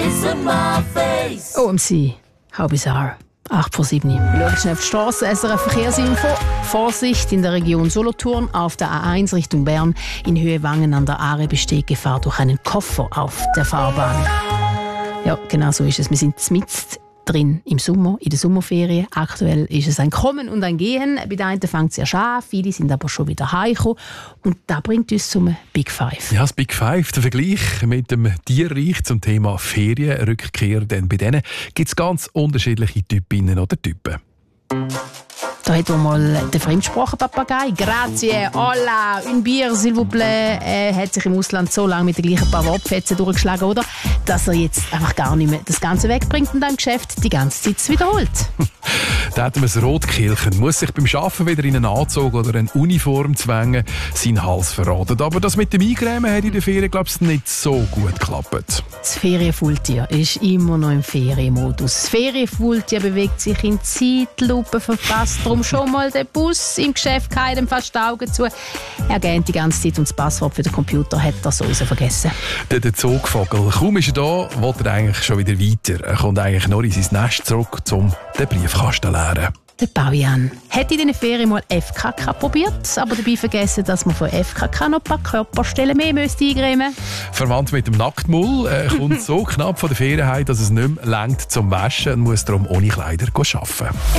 OMC, how bizarre. 8 vor 7. Wir schauen schnell auf die Straße. SRF Verkehrsinfo. Vorsicht in der Region Solothurn auf der A1 Richtung Bern. In Höhe Wangen an der Aare besteht Gefahr durch einen Koffer auf der Fahrbahn. Ja, genau so ist es. Wir sind mitten drin im Sommer, in der Sommerferien. Aktuell ist es ein Kommen und ein Gehen. Bei den einen fängt es erst an, viele sind aber schon wieder heimgekommen. Und das bringt uns zum Big Five. Ja, das Big Five, der Vergleich mit dem Tierreich zum Thema Ferienrückkehr. Denn bei denen gibt es ganz unterschiedliche Typinnen oder Typen. Da hat man mal den Fremdsprachenpapagei. Grazie, hola, un Bier, s'il vous plaît. Er hat sich im Ausland so lange mit den gleichen paar Wortfetzen durchgeschlagen, oder? Dass er jetzt einfach gar nicht mehr das Ganze wegbringt und dann im Geschäft die ganze Zeit wiederholt. Da hat man das Rotkirchen, muss sich beim Arbeiten wieder in einen Anzug oder eine Uniform zwängen, seinen Hals verraten. Aber das mit dem Eingrämen hat in der Ferien, glaube ich, nicht so gut geklappt. Das Ferienfaultier ist immer noch im Ferienmodus. Das Ferienfaultier bewegt sich in Zeitlupe, verpasst darum schon mal den Bus im Geschäft, keinem fast die Augen zu. Er gähnt die ganze Zeit und das Passwort für den Computer hat er sowieso vergessen. Der Zugvogel, kaum ist er da, will er eigentlich schon wieder weiter. Er kommt eigentlich nur in sein Nest zurück, um den Briefkasten zu leeren. Der Pavian hat in den Ferien mal FKK probiert, aber dabei vergessen, dass man von FKK noch ein paar Körperstellen mehr eingrämen müsste. Verwandt mit dem Nacktmull, kommt so knapp von der Ferien heim, dass es nicht mehr reicht zum Waschen und muss darum ohne Kleider arbeiten.